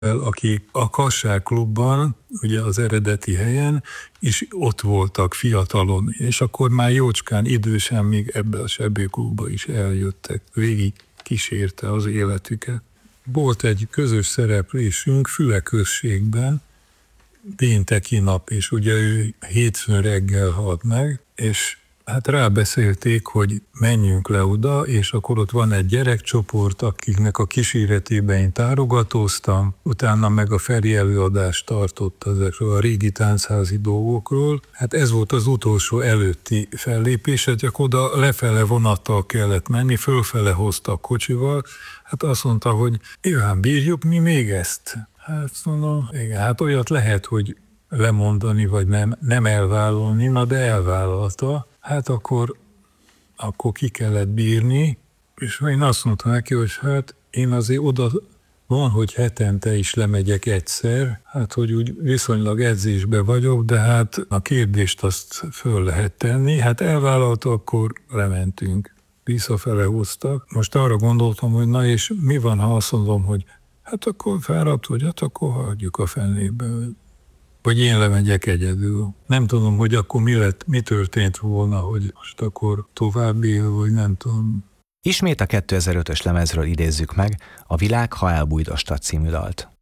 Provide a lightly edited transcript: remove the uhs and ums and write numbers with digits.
akik a Kassák klubban, ugye az eredeti helyen, és ott voltak fiatalon, és akkor már jócskán idősen még ebbe a sebélyklubba is eljöttek, végig kísérte az életüket. Volt egy közös szereplésünk Füle községben, pénteki nap, és ugye ő hétfőn reggel halt meg, és hát rábeszélték, hogy menjünk le oda, és akkor ott van egy gyerekcsoport, akiknek a kíséretében én tárogatóztam, utána meg a Feri előadást tartott ezekről a régi táncházi dolgokról. Hát ez volt az utolsó előtti fellépés, csak oda lefele vonattal kellett menni, fölfele hoztak kocsival. Hát azt mondta, hogy Iván, bírjuk mi még ezt? Hát mondom, igen, hát olyat lehet, hogy lemondani, vagy nem elvállalni, na de elvállalta. Hát akkor ki kellett bírni, és én azt mondtam neki, hogy hát én azért oda van, hogy hetente is lemegyek egyszer, hát hogy úgy viszonylag edzésbe vagyok, de hát a kérdést azt föl lehet tenni. Hát elvállalta, akkor lementünk. Visszafele hoztak. Most arra gondoltam, hogy na és mi van, ha azt mondom, hogy hát akkor fáradt vagy, hát akkor hagyjuk a fenébe. Vagy én lemegyek egyedül. Nem tudom, hogy akkor mi történt volna, hogy most akkor tovább él, vagy nem tudom. Ismét a 2005-ös lemezről idézzük meg a Világ, ha elbújt a stad című dalt.